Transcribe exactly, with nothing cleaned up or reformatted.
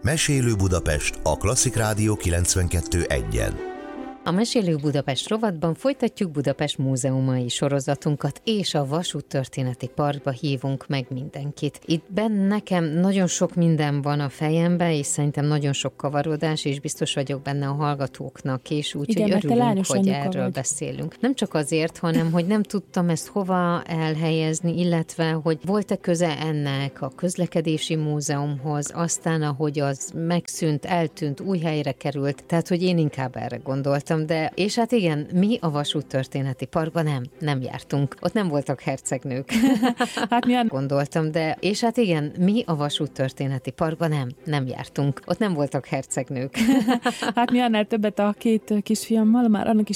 Mesélő Budapest a Klasszik Rádió kilencvenkettő egyen. A Mesélő Budapest rovatban folytatjuk Budapest múzeumai sorozatunkat, és a Vasúttörténeti Parkba hívunk meg mindenkit. Itt benn nekem nagyon sok minden van a fejembe, és szerintem nagyon sok kavarodás, és biztos vagyok benne a hallgatóknak is, úgyhogy örülünk, hogy erről vagy. beszélünk. Nem csak azért, hanem hogy nem tudtam ezt hova elhelyezni, illetve hogy volt-e köze ennek a közlekedési múzeumhoz, aztán ahogy az megszűnt, eltűnt, új helyre került, tehát hogy én inkább erre gondoltam. De, és hát igen, mi a Vasúttörténeti Parkban nem, nem jártunk. Ott nem voltak hercegnők. Hát milyen gondoltam, de, és hát igen, mi a Vasúttörténeti Parkban nem, nem jártunk. Ott nem voltak hercegnők. Hát mi annál többet a két kisfiammal, már annak is